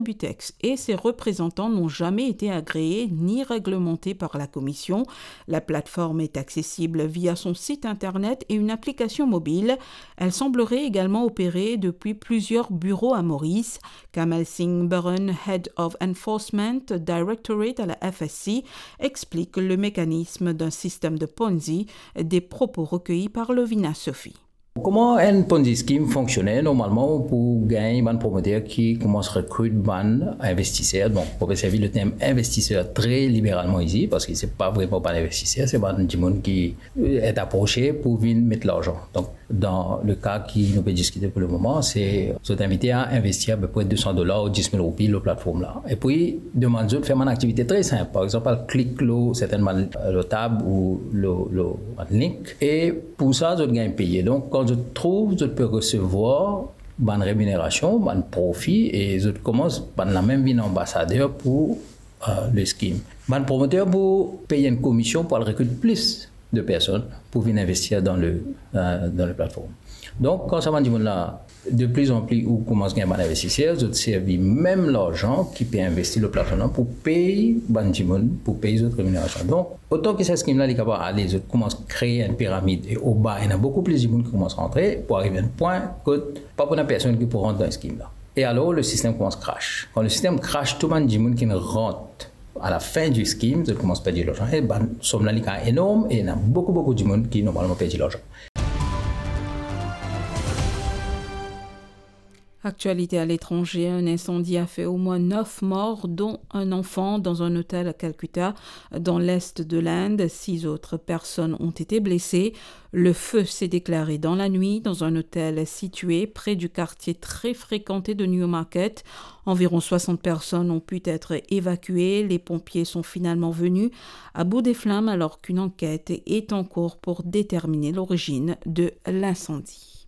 Butex et ses représentants n'ont jamais été agréés ni réglementés par la Commission. La plateforme est accessible via son site internet et une application mobile. Elle semblerait également opérer depuis plusieurs bureaux à Maurice. Kamal Singh Burhan, Head of Enforcement Directorate à la FSC, explique le mécanisme d'un système de Ponzi, des propos recueillis par Lovina Sophie. Comment un Ponzi scheme fonctionnait normalement pour gagner un promoteur qui commence à recruter un investisseur. Donc, pour servir le terme investisseur très libéralement ici, parce que c'est pas vraiment un investisseur, c'est un monde qui est approché pour venir mettre l'argent. Donc, dans le cas qui nous peut discuter pour le moment, c'est vous êtes invité à investir à peu près $200 ou 10 000 roupies la plateforme là. Et puis, demande de faire une activité très simple. Par exemple, clique certainement le tab ou le link. Et pour ça, vous gagnez payé. Donc, quand je trouve, je peux recevoir une rémunération, un profit, et je commence par la même vie d'ambassadeur pour le scheme. Un promoteur pour payer une commission pour recruter plus de personnes pour venir investir dans la plateforme. Donc, quand ça va dire là, de plus en plus, où commence à gagner un investisseur, je servis même l'argent qui peut investir le plateforme pour payer pour payer les autres rémunérations. Donc, autant que ce scheme-là est capable d'aller, je commence à créer une pyramide et au bas, il y a beaucoup plus de monde qui commence à rentrer pour arriver à un point que pas pour une personne qui peut rentrer dans le scheme-là. Et alors, le système commence à crash. Quand le système crash, tout le monde qui rentre à la fin du scheme, je commence à perdre l'argent. Et somme-là est énorme et il y a beaucoup de monde qui normalement perd l'argent. Actualité à l'étranger, un incendie a fait au moins 9 morts, dont un enfant dans un hôtel à Calcutta, dans l'est de l'Inde. 6 autres personnes ont été blessées. Le feu s'est déclaré dans la nuit dans un hôtel situé près du quartier très fréquenté de Newmarket. Environ 60 personnes ont pu être évacuées. Les pompiers sont finalement venus à bout des flammes alors qu'une enquête est en cours pour déterminer l'origine de l'incendie.